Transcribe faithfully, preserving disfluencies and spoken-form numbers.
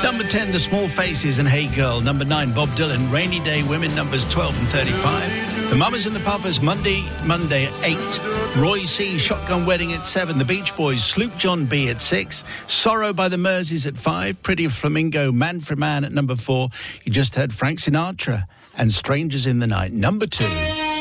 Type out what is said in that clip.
Number ten, The Small Faces and Hey Girl. Number nine, Bob Dylan, Rainy Day Women, numbers twelve and thirty-five. The Mamas and the Papas, Monday, Monday at eight. Roy C, Shotgun Wedding at seven. The Beach Boys, Sloop John B at six. Sorrow by the Merseys at five. Pretty Flamingo, Man for Man at number four. You just heard Frank Sinatra and Strangers in the Night, number two.